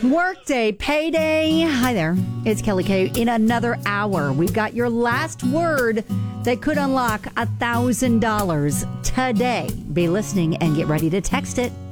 Workday, payday. Hi there. It's Kelly K. In another hour, we've got your last word that could unlock $1,000 today. Be listening and get ready to text it.